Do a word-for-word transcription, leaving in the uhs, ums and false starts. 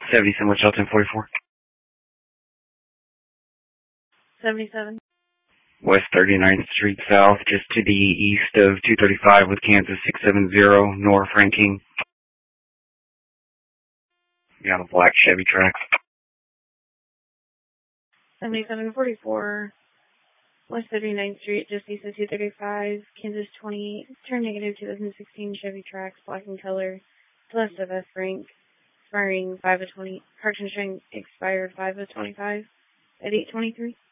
seventy-seven West Delta forty-four. seventy-seven. West thirty-ninth Street South, just to the east of two thirty-five with Kansas six seven zero, north ranking. You got a black Chevy Trax. seventy-seven forty-four. West thirty-ninth Street, just east of two thirty-five, Kansas twenty, turn negative twenty sixteen Chevy Trax, black in color, to west of F rank, expiring five of twenty, correction showing expired five of twenty-five at eight twenty-three.